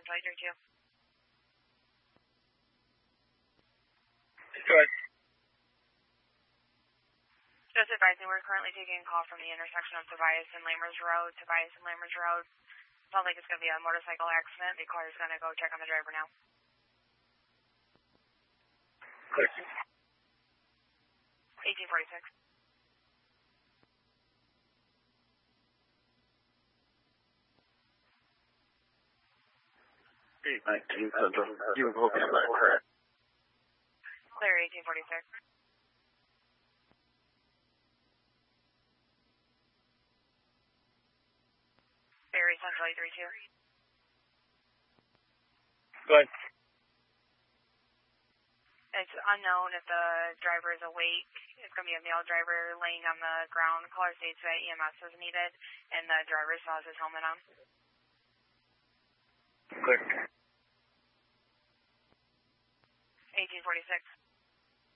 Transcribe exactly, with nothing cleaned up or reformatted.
Central eight three two. Go ahead. Just advising, we're currently taking a call from the intersection of Tobias and Lamers Road. Tobias and Lamers Road. Sounds like it's going to be a motorcycle accident. The car is going to go check on the driver now. Clear. eighteen forty-six. eight nineteen Central. You will be correct. Clear eighteen forty-six. Barry Central eight three two. Go ahead. It's unknown if the driver is awake. It's going to be a male driver laying on the ground. Caller states that E M S is needed, and the driver still has his helmet on. Clear. eighteen forty-six.